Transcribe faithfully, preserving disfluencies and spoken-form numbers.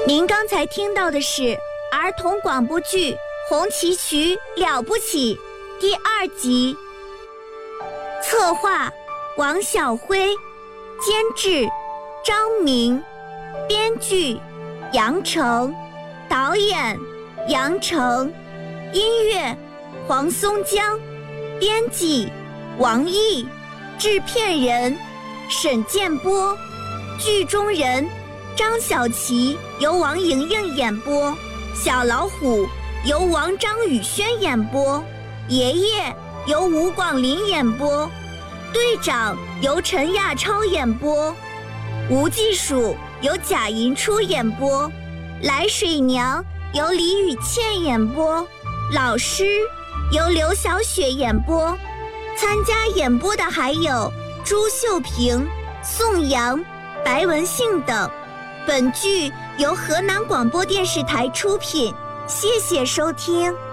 您刚才听到的是儿童广播剧《红旗渠了不起》第二集，策划王晓辉，监制张明，编剧杨成，导演杨成，音乐黄松江，编辑王毅，制片人沈建波，剧中人张小琪由王莹莹演播，小老虎由王张宇轩演播，爷爷由吴广林演播，队长由陈亚超演播，吴技术由贾银初演播，来水娘由李雨倩演播，老师由刘小雪演播。参加演播的还有朱秀萍、宋阳、白文信等。本剧由河南广播电视台出品，谢谢收听。